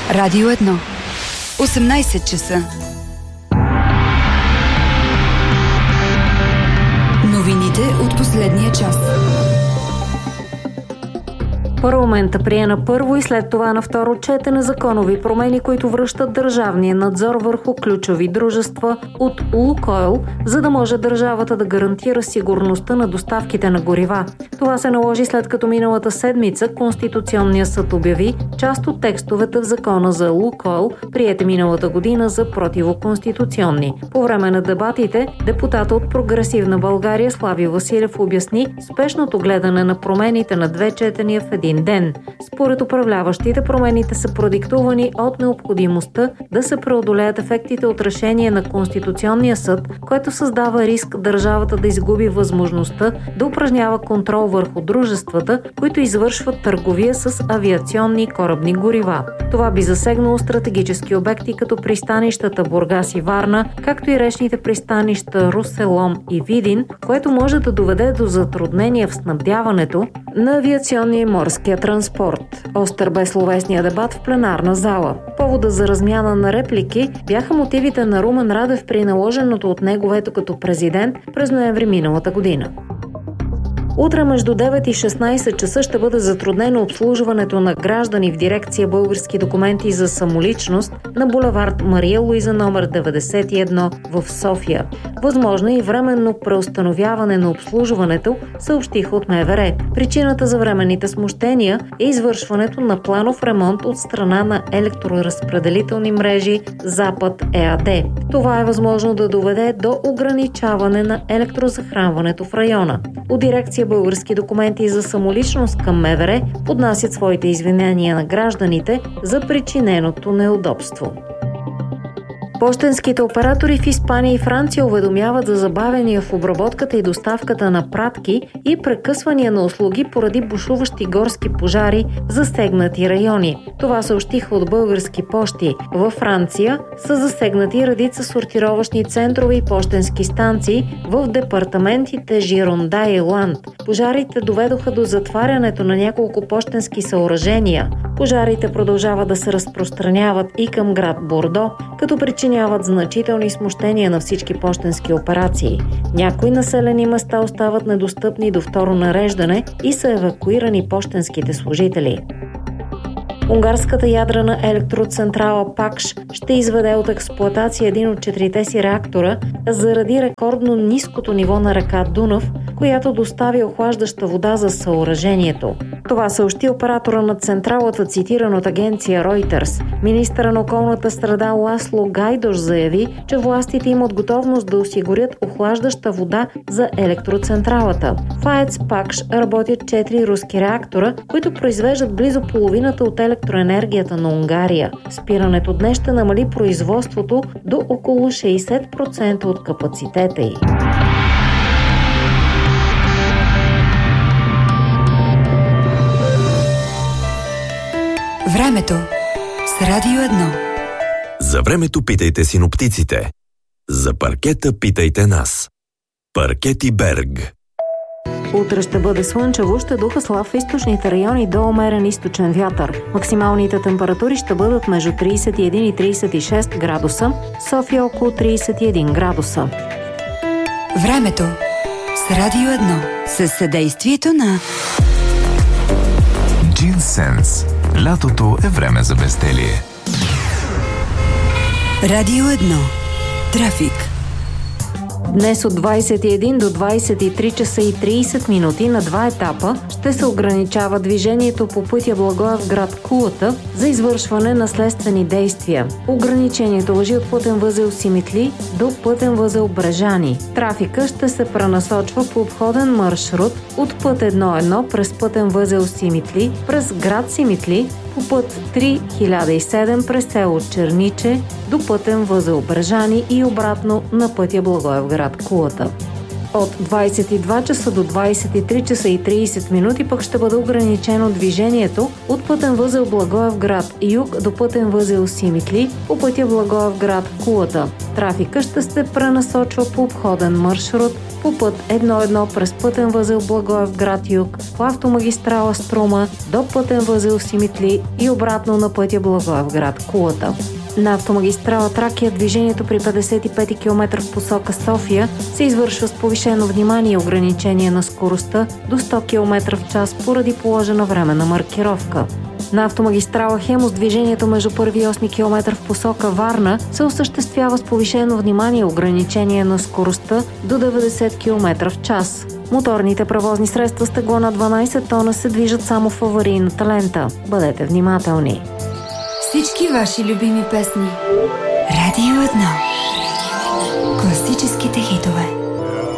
Радио 1. 18 часа. Новините от последния час. Парламента прие на първо и след това на второ четене законови промени, които връщат държавния надзор върху ключови дружества от Лукойл, за да може държавата да гарантира сигурността на доставките на горива. Това се наложи след като миналата седмица Конституционният съд обяви част от текстовете в закона за Лукойл, приети миналата година, за противоконституционни. По време на дебатите, депутата от Прогресивна България Слави Василев обясни спешното гледане на промените на две четения в един ден. Според управляващите, промените са продиктувани от необходимостта да се преодолеят ефектите от решение на Конституционния съд, което създава риск държавата да изгуби възможността да упражнява контрол върху дружествата, които извършват търговия с авиационни и корабни горива. Това би засегнало стратегически обекти като пристанищата Бургас и Варна, както и речните пристанища Русе, Лом и Видин, което може да доведе до затруднения в снабдяването на авиационния и морския транспорт. Остър бе словесния дебат в пленарна зала. Повода за размяна на реплики бяха мотивите на Румен Радев при наложеното от него вето като президент през ноември миналата година. Утре между 9 и 16 часа ще бъде затруднено обслужването на граждани в дирекция Български документи за самоличност на булевард Мария Луиза номер 91 в София. Възможно е и временно преустановяване на обслужването, съобщиха от МВР. Причината за временните смущения е извършването на планов ремонт от страна на електроразпределителни мрежи Запад ЕАД. Това е възможно да доведе до ограничаване на електрозахранването в района. От дирекция Български документи за самоличност към МВР поднасят своите извинения на гражданите за причиненото неудобство. Пощенските оператори в Испания и Франция уведомяват за забавения в обработката и доставката на пратки и прекъсвания на услуги поради бушуващи горски пожари в засегнати райони. Това съобщиха от Български пощи. Във Франция са засегнати редица сортировъчни центрове и пощенски станции в департаментите Жиронда и Ланд. Пожарите доведоха до затварянето на няколко пощенски съоръжения. Пожарите продължават да се разпространяват и към град Бордо, като причиняват значителни смущения на всички пощенски операции. Някои населени места остават недостъпни до второ нареждане и са евакуирани пощенските служители. Унгарската ядрена електроцентрала Пакш ще изведе от експлоатация един от 4-те си реактора заради рекордно ниското ниво на река Дунав, която доставя охлаждаща вода за съоръжението. Това съобщи оператора на централата, цитиран от агенция Reuters. Министъра на околната среда Ласло Гайдош заяви, че властите имат готовност да осигурят охлаждаща вода за електроцентралата. В АЕЦ Пакш работят 4 руски реактора, които произвеждат близо половината от електроенергията на Унгария. Спирането днес ще намали производството до около 60% от капацитета й. Времето с Радио 1. За времето питайте синоптиците. За паркета питайте нас. Паркети Берг. Утре ще бъде слънчево, ще духа слаб в източните райони до умерен източен вятър. Максималните температури ще бъдат между 31 и 36 градуса, София около 31 градуса. Времето с Радио 1 със съдействието на Джинсенс. Лятото е време за безделие. Радио 1. Трафик. Днес от 21 до 23 часа и 30 минути на два етапа ще се ограничава движението по пътя Благоевград – Кулата за извършване на следствени действия. Ограничението важи от пътен възел Симитли до пътен възел Брежани. Трафика ще се пренасочва по обходен маршрут от път 1.1 през пътен възел Симитли, през град Симитли, по път 3007 през село Черниче до пътен възел Брежани и обратно на пътя Благоевград – Кулата. От 22 часа до 23 часа и 30 минути пък ще бъде ограничено движението от пътен възел Благоевград юг до пътен възел Симитли по пътя Благоевград – Кулата. трафика ще се пренасочва по обходен маршрут по път 1-1 през пътен възел Благоевград юг, по автомагистрала Струма до пътен възел Симитли и обратно на пътя Благоевград Кулата. На автомагистрала Тракия движението при 55 км в посока София се извършва с повишено внимание и ограничение на скоростта до 100 км в час поради положена временна маркировка. На автомагистрала Хемус движението между 1 и 8 км в посока Варна се осъществява с повишено внимание и ограничение на скоростта до 90 км в час. Моторните превозни средства с тегло на 12 тона се движат само в аварийната лента. Бъдете внимателни! Всички ваши любими песни. Радио 1.